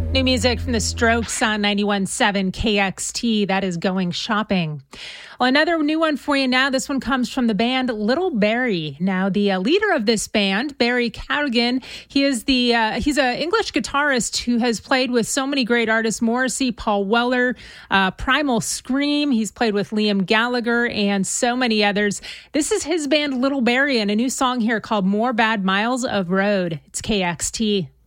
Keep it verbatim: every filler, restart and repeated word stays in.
New music from The Strokes on ninety-one point seven K X T. That is Going Shopping. Well, another new one for you now. This one comes from the band Little Barrie. Now, the uh, leader of this band, Barry Cadigan, he is the uh, he's an English guitarist who has played with so many great artists: Morrissey, Paul Weller, uh, Primal Scream. He's played with Liam Gallagher and so many others. This is his band Little Barrie, and a new song here called More Bad Miles of Road. It's K X T.